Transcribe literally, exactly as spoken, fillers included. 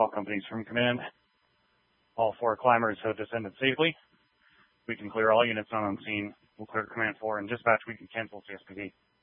All companies from command. All four climbers have descended safely. We can clear all units on unseen. We'll clear command four and dispatch. We can cancel C S P D.